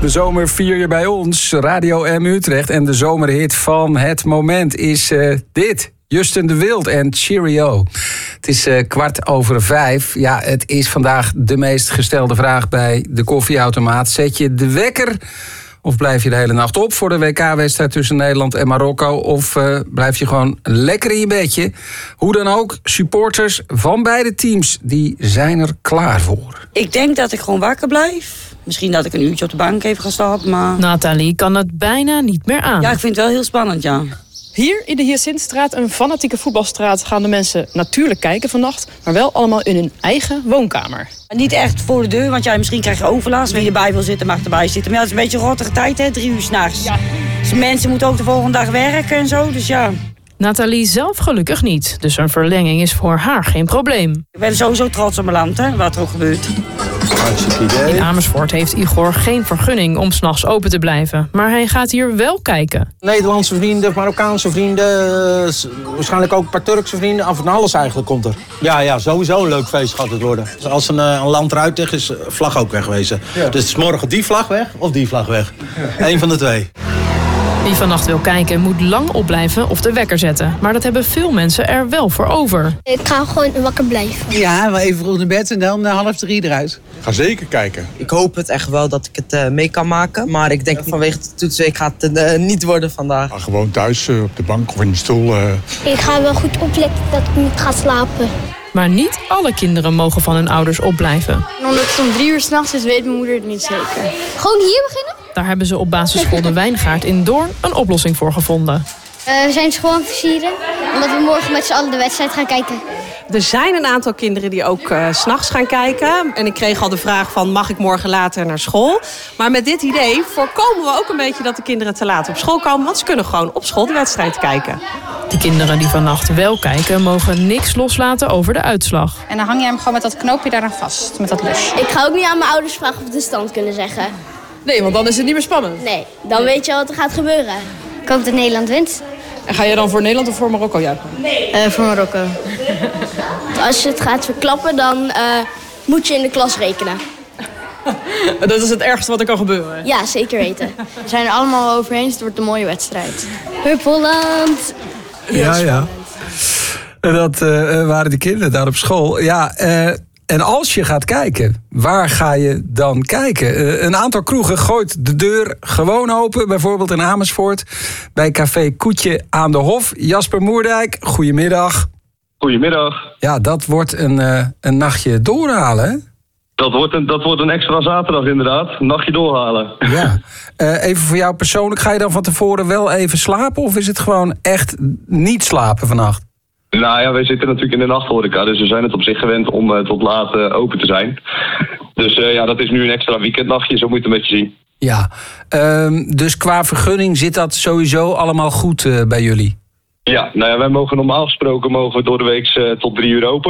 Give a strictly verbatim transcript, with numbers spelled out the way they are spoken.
De zomer vier je bij ons, Radio M Utrecht. En de zomerhit van het moment is uh, dit. Justin de Wild en Cheerio. Het is uh, kwart over vijf. Ja, het is vandaag de meest gestelde vraag bij de koffieautomaat. Zet je de wekker of blijf je de hele nacht op voor de W K-wedstrijd tussen Nederland en Marokko? Of uh, blijf je gewoon lekker in je bedje? Hoe dan ook, supporters van beide teams, die zijn er klaar voor. Ik denk dat ik gewoon wakker blijf. Misschien dat ik een uurtje op de bank even ga stappen, maar... Nathalie kan het bijna niet meer aan. Ja, ik vind het wel heel spannend, ja. Hier in de Hyacintstraat, een fanatieke voetbalstraat, gaan de mensen natuurlijk kijken vannacht, maar wel allemaal in hun eigen woonkamer. Niet echt voor de deur, want ja, misschien krijg je overlast. Wie erbij wil zitten, mag erbij zitten. Maar ja, het is een beetje een rottige tijd, hè, drie uur 's nachts. Ja. Dus mensen moeten ook de volgende dag werken en zo, dus ja. Nathalie zelf gelukkig niet, dus een verlenging is voor haar geen probleem. Ik ben sowieso trots op mijn land, hè, wat er ook gebeurt. In Amersfoort heeft Igor geen vergunning om 's nachts open te blijven. Maar hij gaat hier wel kijken. Nederlandse vrienden, Marokkaanse vrienden, waarschijnlijk ook een paar Turkse vrienden. Af en alles eigenlijk komt er. Ja, ja, sowieso een leuk feest gaat het worden. Dus als een, een land eruit ligt, is vlag ook wegwezen. Ja. Dus het is morgen die vlag weg of die vlag weg. Ja. Eén van de twee. Wie vannacht wil kijken moet lang opblijven of de wekker zetten. Maar dat hebben veel mensen er wel voor over. Ik ga gewoon wakker blijven. Ja, maar even vroeg naar bed en dan half drie eruit. Ik ga zeker kijken. Ik hoop het echt wel dat ik het uh, mee kan maken. Maar ik denk vanwege de toetsweek gaat het uh, niet worden vandaag. Ja, gewoon thuis uh, op de bank of in de stoel. Uh... Ik ga wel goed opletten dat ik niet ga slapen. Maar niet alle kinderen mogen van hun ouders opblijven. En omdat het om drie uur 's nachts is, weet mijn moeder het niet zeker. Gewoon hier beginnen? Daar hebben ze op basisschool De Wijngaard in Doorn een oplossing voor gevonden. Uh, we zijn school aan het versieren, omdat we morgen met z'n allen de wedstrijd gaan kijken. Er zijn een aantal kinderen die ook uh, 's nachts gaan kijken. En ik kreeg al de vraag van, mag ik morgen later naar school? Maar met dit idee voorkomen we ook een beetje dat de kinderen te laat op school komen. Want ze kunnen gewoon op school de wedstrijd kijken. De kinderen die vannacht wel kijken, mogen niks loslaten over de uitslag. En dan hang je hem gewoon met dat knoopje daaraan vast, met dat lusje. Ik ga ook niet aan mijn ouders vragen of de stand kunnen zeggen. Nee, want dan is het niet meer spannend. Nee, dan weet je wat er gaat gebeuren. Ik hoop dat Nederland wint. En ga je dan voor Nederland of voor Marokko juichen? Nee. Uh, voor Marokko. Als je het gaat verklappen, dan uh, moet je in de klas rekenen. Dat is het ergste wat er kan gebeuren. Ja, zeker weten. We zijn er allemaal over eens, het wordt een mooie wedstrijd. Hup Holland! Ja, ja. Dat uh, waren de kinderen daar op school. Ja, uh, en als je gaat kijken, waar ga je dan kijken? Uh, een aantal kroegen gooit de deur gewoon open. Bijvoorbeeld in Amersfoort bij Café Koetje aan de Hof. Jasper Moerdijk, goedemiddag. Goedemiddag. Ja, dat wordt een, uh, een nachtje doorhalen, hè? Dat wordt, een, dat wordt een extra zaterdag inderdaad. Een nachtje doorhalen. Ja. Uh, even voor jou persoonlijk, ga je dan van tevoren wel even slapen? Of is het gewoon echt niet slapen vannacht? Nou ja, wij zitten natuurlijk in de nachthoreca. Dus we zijn het op zich gewend om uh, tot laat uh, open te zijn. Dus uh, ja, dat is nu een extra weekendnachtje. Zo moet je het een beetje zien. Ja, um, dus qua vergunning zit dat sowieso allemaal goed uh, bij jullie? Ja, nou ja, wij mogen normaal gesproken mogen door de week uh, tot drie uur open.